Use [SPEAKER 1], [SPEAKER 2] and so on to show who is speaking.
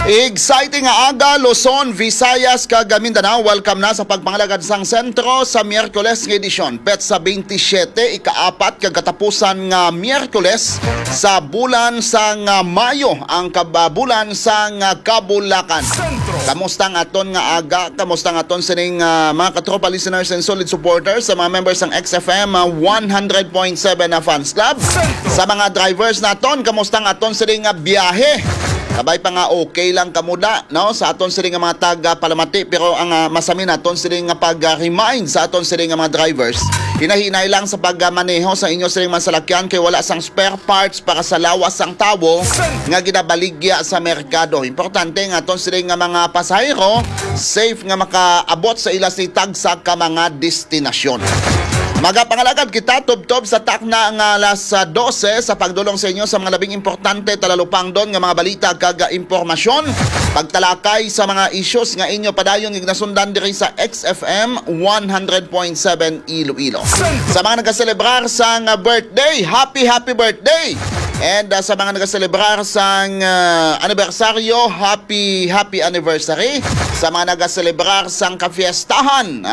[SPEAKER 1] Exciting nga aga, Luzon, Visayas, kag Mindanao. Welcome na sa pagpangalagad sang sentro sa Miyerkules nga edisyon. Petsa 27, ikaapat kag katapusan nga Miyerkules sa bulan sang Mayo, ang kabulan sang Kabulakan. Kamusta nga aton nga aga? Kamusta nga aton sining mga katropa listeners and solid supporters sa mga members ng XFM 100.7 na fans club? Sa mga drivers naton, kamusta nga aton sining biyahe? Kabay pa nga okay lang kamuda, no? Sa aton siling nga mga taga Palamati, pero ang masamin naton siling nga pag-remind sa aton siling nga mga drivers, hinahinay lang sa pagmaneho sa inyo siling mga salakyan kay wala sang spare parts para sa lawas sang tawo nga ginabaligya sa merkado. Importante nga aton siling nga mga pasahero safe nga makaabot sa ila si tagsa ka mga destinasyon. Magapangalagad kita tubtob sa takna nga alas 12 sa pagdulong sa inyo sa mga labing importante talalupang doon nga mga balita kag impormasyon, pagtalakay sa mga issues nga inyo padayon ignasundan diri sa XFM 100.7 Iloilo. Sa mga nagaselebrar sang birthday, happy birthday! And sa mga nagaselebrar sang anibersaryo, happy anniversary. Sa mga nagaselebrar sang kafiestahan,